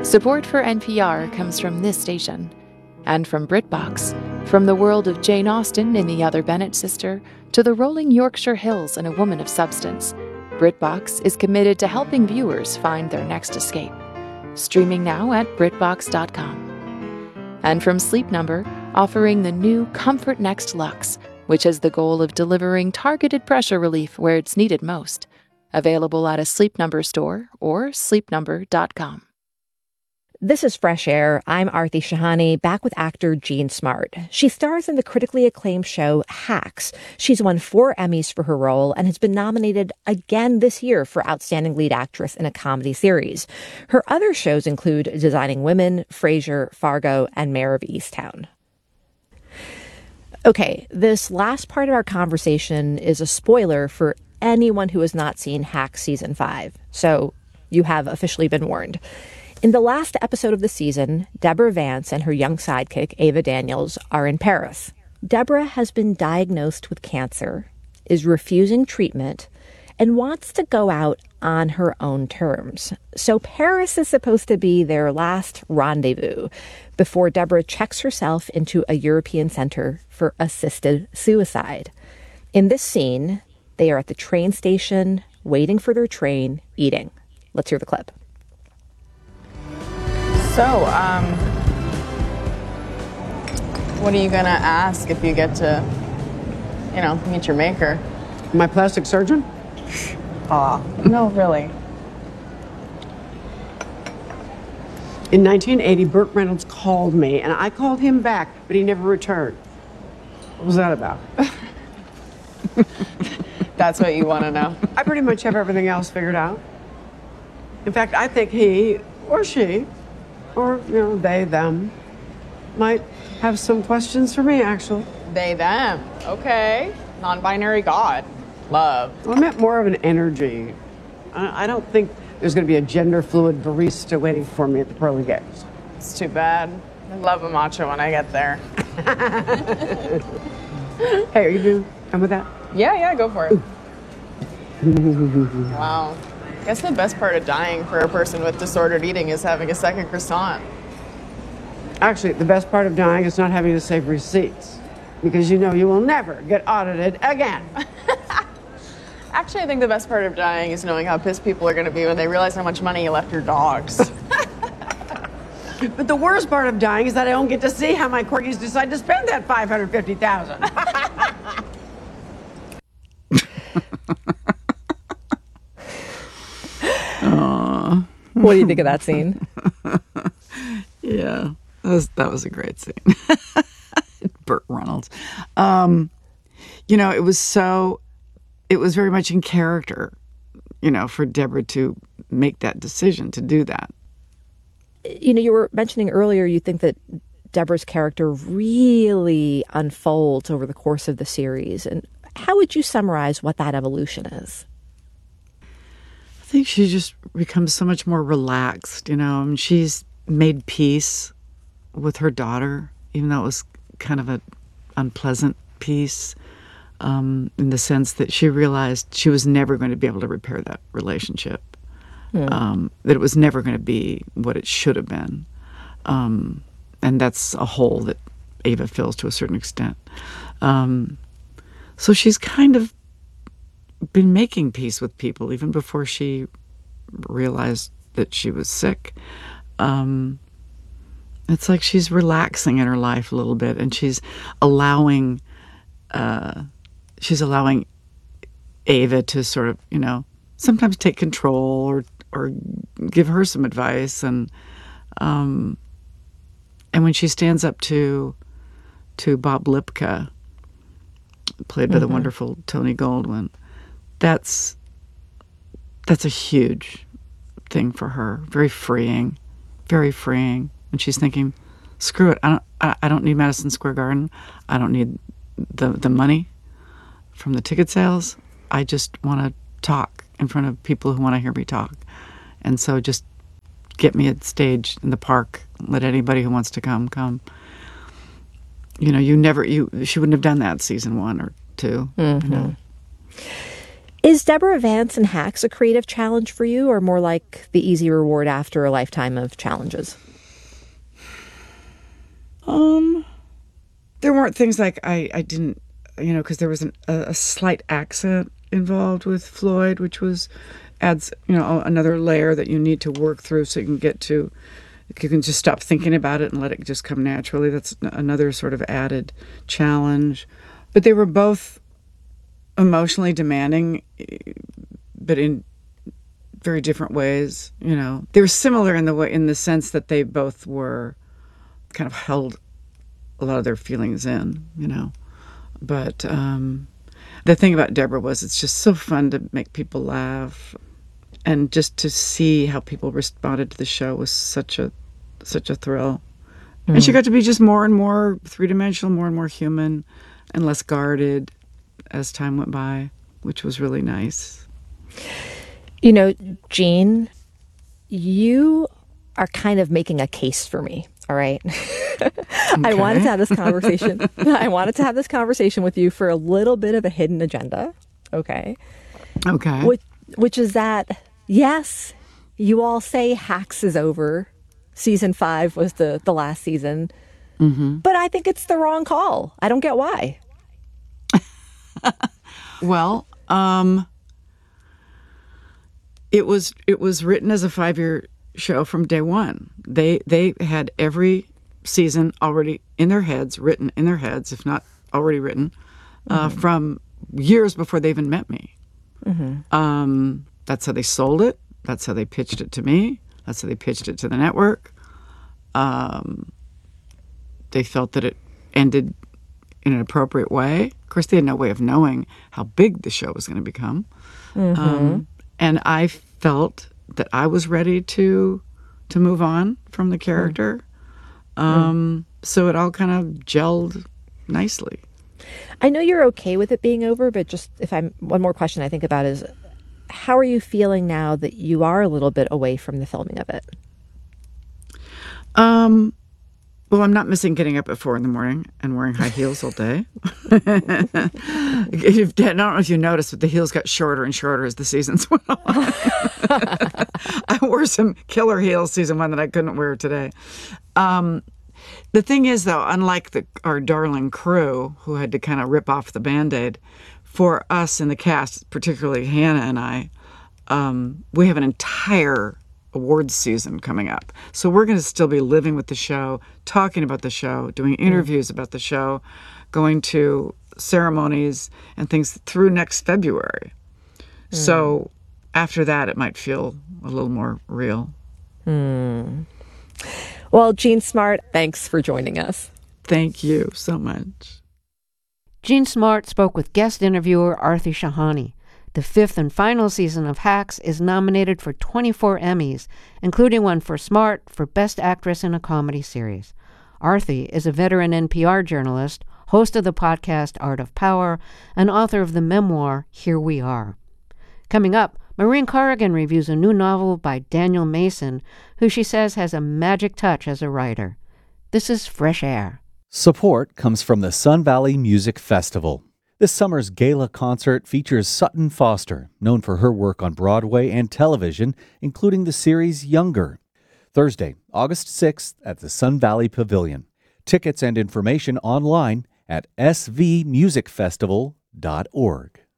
Support for NPR comes from this station and from BritBox. From the world of Jane Austen in The Other Bennet Sister to the rolling Yorkshire Hills in A Woman of Substance, BritBox is committed to helping viewers find their next escape. Streaming now at BritBox.com. And from Sleep Number, offering the new Comfort Next Luxe, which has the goal of delivering targeted pressure relief where it's needed most. Available at a Sleep Number store or sleepnumber.com. This is Fresh Air. I'm Aarti Shahani, back with actor Jean Smart. She stars in the critically acclaimed show Hacks. She's won 4 Emmys for her role and has been nominated again this year for Outstanding Lead Actress in a Comedy Series. Her other shows include Designing Women, Frasier, Fargo, and Mayor of Easttown. Okay, this last part of our conversation is a spoiler for anyone who has not seen Hacks Season 5. So you have officially been warned. In the last episode of the season, Deborah Vance and her young sidekick, Ava Daniels, are in Paris. Deborah has been diagnosed with cancer, is refusing treatment, and wants to go out on her own terms. So Paris is supposed to be their last rendezvous before Deborah checks herself into a European center for assisted suicide. In this scene, they are at the train station, waiting for their train, eating. Let's hear the clip. So, what are you gonna ask if you get to, meet your maker? My plastic surgeon? No, really. In 1980, Burt Reynolds called me, and I called him back, but he never returned. What was that about? That's what you want to know. I pretty much have everything else figured out. In fact, I think he or she, or, they, them, might have some questions for me, actually. They, them. Okay. Non-binary God. Love. Well, I meant more of an energy. I don't think there's going to be a gender-fluid barista waiting for me at the pearly gates. It's too bad. I love a macho when I get there. Hey, are you done with that? Yeah, go for it. Wow. I guess the best part of dying for a person with disordered eating is having a second croissant. Actually, the best part of dying is not having to save receipts, because you will never get audited again. Actually, I think the best part of dying is knowing how pissed people are going to be when they realize how much money you left your dogs. But the worst part of dying is that I don't get to see how my corgis decide to spend that $550,000. What do you think of that scene? Yeah, that was a great scene. Burt Reynolds. It was very much in character, for Deborah to make that decision to do that. You were mentioning earlier you think that Deborah's character really unfolds over the course of the series. And how would you summarize what that evolution is? I think she just becomes so much more relaxed, and she's made peace with her daughter, even though it was kind of an unpleasant peace, in the sense that she realized she was never going to be able to repair that relationship, that it was never going to be what it should have been. And that's a hole that Ava fills to a certain extent. So she's kind of been making peace with people even before she realized that she was sick. It's like she's relaxing in her life a little bit, and she's allowing Ava to sort of, sometimes take control or give her some advice, and when she stands up to Bob Lipka, played by the wonderful Tony Goldwyn, that's a huge thing for her. Very freeing. And she's thinking, screw it. I don't need Madison Square Garden. I don't need the money from the ticket sales. I just want to talk in front of people who want to hear me talk. And so just get me at stage in the park. Let anybody who wants to come. She wouldn't have done that season 1 or 2. Is Deborah Vance and Hacks a creative challenge for you, or more like the easy reward after a lifetime of challenges? There weren't things like I didn't, because there was a slight accent involved with Floyd, which adds, another layer that you need to work through so you can just stop thinking about it and let it just come naturally. That's another sort of added challenge. But they were both emotionally demanding, but in very different ways. They were similar in the sense that they both were kind of held a lot of their feelings in. But the thing about Deborah was it's just so fun to make people laugh, and just to see how people responded to the show was such a thrill. And she got to be just more and more three-dimensional, more and more human, and less guarded as time went by, which was really nice. Jean, you are kind of making a case for me, all right? I wanted to have this conversation. I wanted to have this conversation with you for a little bit of a hidden agenda, okay? Okay. Which is that, yes, you all say Hacks is over. Season 5 was the last season. Mm-hmm. But I think it's the wrong call. I don't get why. Well, it was written as a 5-year show from day one. They had every season already written in their heads, if not already written, from years before they even met me. Mm-hmm. That's how they sold it. That's how they pitched it to me. That's how they pitched it to the network. They felt that it ended in an appropriate way. Of course, they had no way of knowing how big the show was going to become. Mm-hmm. And I felt that I was ready to move on from the character. So it all kind of gelled nicely. I know you're okay with it being over, but just one more question I think about is, how are you feeling now that you are a little bit away from the filming of it? Well, I'm not missing getting up at 4 a.m. and wearing high heels all day. I don't know if you noticed, but the heels got shorter and shorter as the seasons went on. I wore some killer heels season 1 that I couldn't wear today. The thing is, though, unlike our darling crew who had to kind of rip off the Band-Aid, for us in the cast, particularly Hannah and I, we have an entire awards season coming up. So we're going to still be living with the show, talking about the show, doing interviews about the show, going to ceremonies and things through next February. So after that, it might feel a little more real. Well, Jean Smart, thanks for joining us. Thank you so much. Jean Smart spoke with guest interviewer Aarti Shahani. The 5th and final season of Hacks is nominated for 24 Emmys, including one for Smart for Best Actress in a Comedy Series. Aarti is a veteran NPR journalist, host of the podcast Art of Power, and author of the memoir Here We Are. Coming up, Maureen Corrigan reviews a new novel by Daniel Mason, who she says has a magic touch as a writer. This is Fresh Air. Support comes from the Sun Valley Music Festival. This summer's gala concert features Sutton Foster, known for her work on Broadway and television, including the series Younger. Thursday, August 6th at the Sun Valley Pavilion. Tickets and information online at svmusicfestival.org.